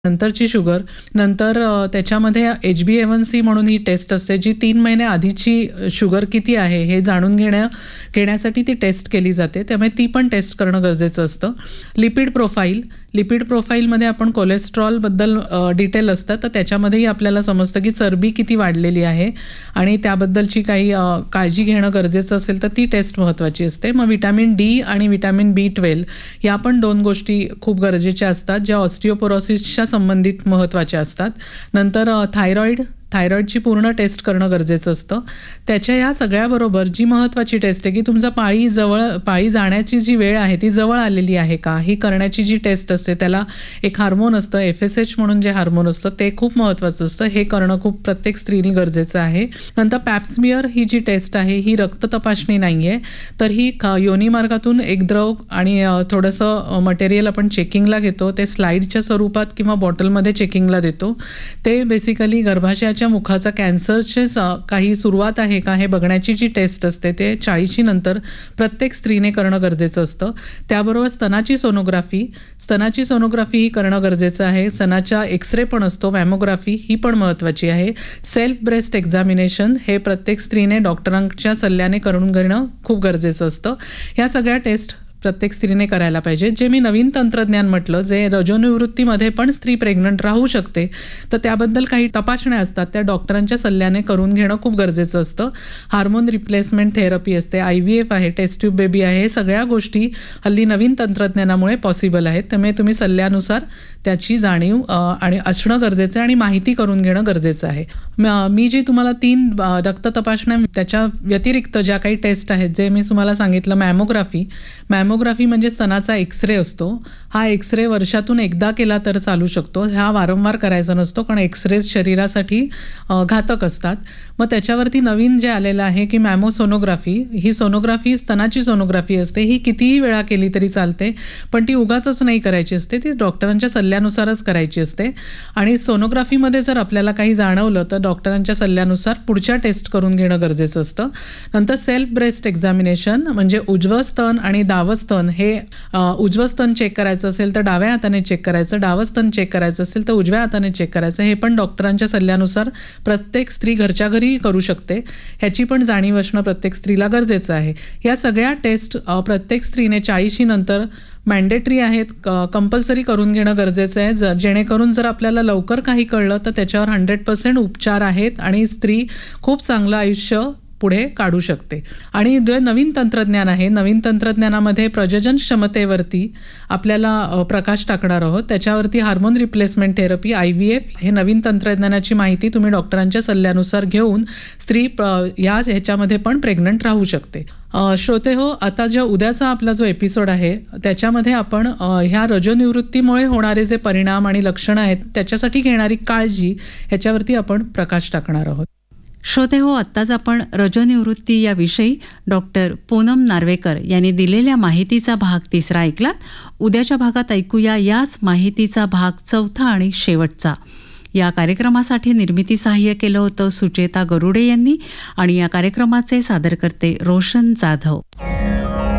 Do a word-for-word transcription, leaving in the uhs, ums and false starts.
नंतरची शुगर, नंतर अ, त्याच्यामध्ये एच बी ए वन सी म्हणून ही टेस्ट असते, जी तीन महिने आधीची शुगर किती आहे हे जाणून घेण्या घेण्यासाठी ती टेस्ट केली जाते. त्यामुळे ती पण टेस्ट करणं गरजेचं असतं. लिपिड प्रोफाईल, लिपिड प्रोफाईलमध्ये आपण कोलेस्ट्रॉलबद्दल अ, डिटेल असतात, तर त्याच्यामध्येही आपल्याला समजतं की चरबी किती वाढलेली आहे आणि त्याबद्दलची काही अ, काळजी घेणं गरजेचं असेल तर ती टेस्ट महत्त्वाची असते. मग व्हिटॅमिन डी आणि व्हिटॅमिन बी ट्वेल्व या पण दोन गोष्टी खूप गरजेच्या असतात, ज्या ऑस्टिओपोरोसिसच्या संबंधित महत्त्वाच्या असतात. नंतर अ, थायरॉईड थायरॉईडची पूर्ण टेस्ट करणं गरजेचं असतं. त्याच्या या सगळ्याबरोबर जी महत्त्वाची टेस्ट आहे की तुमचा पाळी जवळ पाळी जाण्याची जी वेळ आहे ती जवळ आलेली आहे का, ही करण्याची जी टेस्ट असते त्याला एक हार्मोन असतं एफ एस एच म्हणून, जे हार्मोन असतं ते खूप महत्त्वाचं असतं. हे करणं खूप प्रत्येक स्त्रीने गरजेचं आहे. नंतर पॅप्समियर ही जी टेस्ट आहे ही रक्त तपासणी नाही आहे, तर ही योनी मार्गातून एक द्रव आणि अ, थोडंसं मटेरियल आपण चेकिंगला घेतो. ते स्लाईडच्या स्वरूपात किंवा बॉटलमध्ये चेकिंगला देतो. ते बेसिकली गर्भाशयाच्या मुखाचा कॅन्सरचे काही सुरुवात आहे का हे बघण्याची जी टेस्ट असते ते चाळीशी नंतर प्रत्येक स्त्रीने करणं गरजेचं असतं. त्याबरोबर स्तनाची सोनोग्राफी स्तनाची सोनोग्राफी ही करणं गरजेचं आहे. स्तनाच्या एक्सरे पण असतो, मॅमोग्राफी ही पण महत्त्वाची आहे. सेल्फ ब्रेस्ट एक्झामिनेशन हे प्रत्येक स्त्रीने डॉक्टरांच्या सल्ल्याने करून घेणं खूप गरजेचं असतं. ह्या सगळ्या टेस्ट प्रत्येक स्त्रीने करायला पाहिजे. जे मी नवीन तंत्रज्ञान म्हटलं, जे रजोनिवृत्तीमध्ये पण स्त्री प्रेग्नंट राहू शकते, तर त्याबद्दल काही तपासण्या असतात, त्या डॉक्टरांच्या सल्ल्याने करून घेणं खूप गरजेचं असतं. हार्मोन रिप्लेसमेंट थेरपी असते, आय व्ही एफ आहे, टेस्ट ट्यूब बेबी आहे, हे सगळ्या गोष्टी हल्ली नवीन तंत्रज्ञानामुळे पॉसिबल आहेत. त्यामुळे तुम्ही सल्ल्यानुसार त्याची जाणीव आणि असणं गरजेचं आहे आणि माहिती करून घेणं गरजेचं आहे. मी जी तुम्हाला तीन रक्त तपासण्या, त्याच्या व्यतिरिक्त ज्या काही टेस्ट आहेत जे मी तुम्हाला सांगितलं, मॅमोग्राफी मॅमोग्राफी म्हणजे स्तनाचा एक्सरे असतो. हा एक्सरे वर्षातून एकदा केला तर चालू शकतो. हा वारंवार करायचा नसतो, कारण एक्सरे शरीरासाठी घातक असतात. मग त्याच्यावरती नवीन जे आलेलं आहे की मॅमोसोनोग्राफी, ही सोनोग्राफी स्तनाची सोनोग्राफी असते. ही कितीही वेळा केली तरी चालते, पण ती उगाचच नाही करायची असते, ती डॉक्टरांच्या सल्ल्यानुसारच करायची असते. आणि सोनोग्राफीमध्ये जर आपल्याला काही जाणवलं तर डॉक्टरांच्या सल्ल्यानुसार पुढच्या टेस्ट करून घेणं गरजेचं असतं. नंतर सेल्फ ब्रेस्ट एक्झामिनेशन म्हणजे उजवं स्तन आणि डावं स्तन, हे उजवं स्तन चेक करायचं असेल तर डाव्या हाताने चेक करायचं, डावं स्तन चेक करायचं असेल तर उजव्या हाताने चेक करायचं. हे पण डॉक्टरांच्या सल्ल्यानुसार प्रत्येक स्त्री घरच्या घरी करू शकते. ह्याची पण जाणीव असणं प्रत्येक स्त्रीला गरजेचं आहे. या सगळ्या टेस्ट प्रत्येक स्त्रीने चाळीशी नंतर मॅन्डेटरी आहेत, कंपल्सरी करून घेणं गरजेचं आहे. जर जेणेकरून जर आपल्याला लवकर काही कळलं तर त्याच्यावर हंड्रेड पर्सेंट उपचार आहेत आणि स्त्री खूप चांगलं आयुष्य पुढे काढू शकते. आणि जे नवीन तंत्रज्ञान आहे, नवीन तंत्रज्ञानामध्ये प्रजनन क्षमतेवरती आपल्याला प्रकाश टाकणार आहोत. त्याच्यावरती hormone replacement therapy, I V F, हे नवीन तंत्रज्ञानाची माहिती तुम्ही डॉक्टरांच्या सल्ल्यानुसार घेऊन स्त्री या ह्याच्यामध्ये पण प्रेग्नंट राहू शकते. श्रोते हो, आता जो उद्याचा आपला जो एपिसोड आहे त्याच्यामध्ये आपण ह्या रजोनिवृत्तीमुळे होणारे जे परिणाम आणि लक्षणं आहेत त्याच्यासाठी घेणारी काळजी, ह्याच्यावरती आपण प्रकाश टाकणार आहोत. श्रोते हो, आत्ताच आपण रजोनिवृत्ती याविषयी डॉक्टर पूनम नार्वेकर यांनी दिलेल्या माहितीचा भाग तिसरा ऐकलात. उद्याच्या भागात ऐकूया याच माहितीचा भाग चौथा आणि शेवटचा. या कार्यक्रमासाठी निर्मिती सहाय्य केलं होतं सुचेता गरुडे यांनी आणि या कार्यक्रमाचे सादरकर्ते रोशन जाधव.